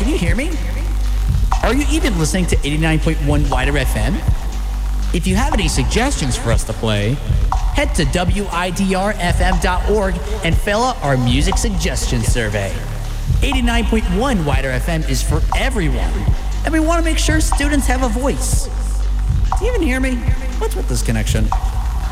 can you hear me? Are you even listening to 89.1 Wider FM? If you have any suggestions for us to play, head to widrfm.org and fill out our music suggestion survey. 89.1 Wider FM is for everyone, and we want to make sure students have a voice. Do you even hear me? What's with this connection?